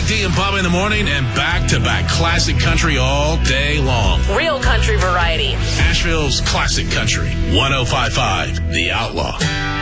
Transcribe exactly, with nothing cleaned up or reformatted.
Big D and Bubba in the morning and back-to-back classic country all day long. Real country variety. Asheville's classic country. one oh five point five The Outlaw.